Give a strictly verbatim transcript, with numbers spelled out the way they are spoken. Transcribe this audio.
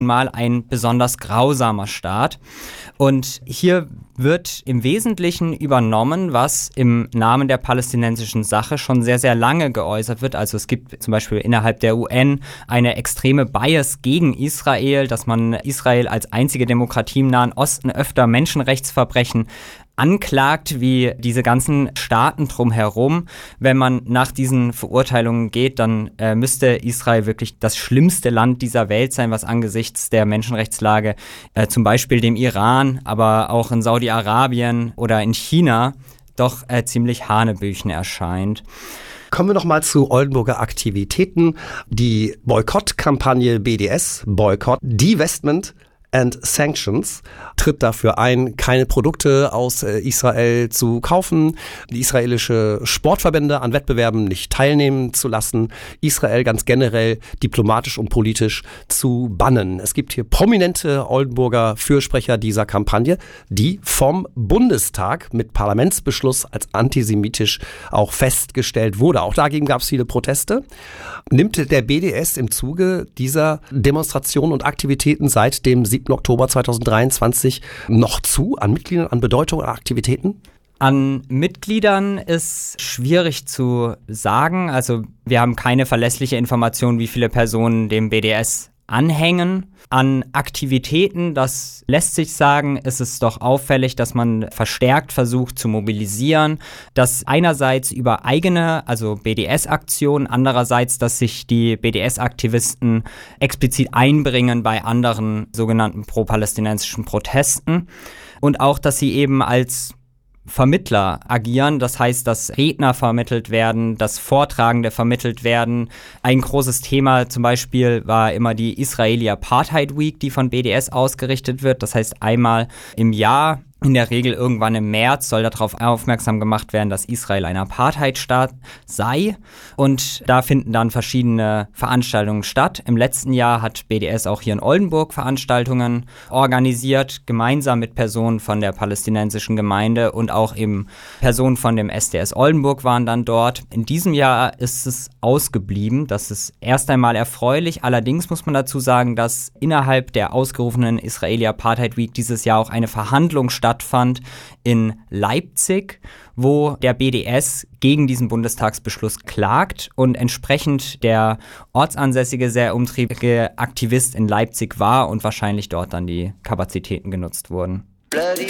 mal ein besonders grausamer Staat. Und hier wird im Wesentlichen übernommen, was im Namen der palästinensischen Sache schon sehr, sehr lange geäußert wird. Also es gibt zum Beispiel innerhalb der U N eine extreme Bias gegen Israel, dass man Israel als einzige Demokratie im Nahen Osten öfter Menschenrechtsverbrechen anklagt, wie diese ganzen Staaten drumherum. Wenn man nach diesen Verurteilungen geht, dann äh, müsste Israel wirklich das schlimmste Land dieser Welt sein, was angesichts der Menschenrechtslage äh, zum Beispiel dem Iran, aber auch in Saudi-Arabien oder in China doch äh, ziemlich hanebüchen erscheint. Kommen wir noch mal zu Oldenburger Aktivitäten. Die Boykottkampagne B D S, Boycott, Divestment and Sanctions, tritt dafür ein, keine Produkte aus äh, Israel zu kaufen, die israelische Sportverbände an Wettbewerben nicht teilnehmen zu lassen, Israel ganz generell diplomatisch und politisch zu bannen. Es gibt hier prominente Oldenburger Fürsprecher dieser Kampagne, die vom Bundestag mit Parlamentsbeschluss als antisemitisch auch festgestellt wurde. Auch dagegen gab es viele Proteste. Nimmt der B D S im Zuge dieser Demonstrationen und Aktivitäten seit dem siebten Oktober zweitausenddreiundzwanzig noch zu an Mitgliedern, an Bedeutung, an Aktivitäten? An Mitgliedern ist schwierig zu sagen. Also wir haben keine verlässliche Information, wie viele Personen dem B D S anhängen. An Aktivitäten, das lässt sich sagen, ist es doch auffällig, dass man verstärkt versucht zu mobilisieren, dass einerseits über eigene, also B D S-Aktionen, andererseits, dass sich die B D S-Aktivisten explizit einbringen bei anderen sogenannten pro-palästinensischen Protesten und auch, dass sie eben als Vermittler agieren. Das heißt, dass Redner vermittelt werden, dass Vortragende vermittelt werden. Ein großes Thema zum Beispiel war immer die Israeli Apartheid Week, die von B D S ausgerichtet wird. Das heißt, einmal im Jahr, in der Regel irgendwann im März, soll darauf aufmerksam gemacht werden, dass Israel ein Apartheidstaat sei. Und da finden dann verschiedene Veranstaltungen statt. Im letzten Jahr hat B D S auch hier in Oldenburg Veranstaltungen organisiert, gemeinsam mit Personen von der palästinensischen Gemeinde und auch eben Personen von dem S D S Oldenburg waren dann dort. In diesem Jahr ist es ausgeblieben. Das ist erst einmal erfreulich. Allerdings muss man dazu sagen, dass innerhalb der ausgerufenen Israeli Apartheid Week dieses Jahr auch eine Verhandlung stattfand in Leipzig, wo der B D S gegen diesen Bundestagsbeschluss klagt und entsprechend der ortsansässige, sehr umtriebige Aktivist in Leipzig war und wahrscheinlich dort dann die Kapazitäten genutzt wurden. Bloody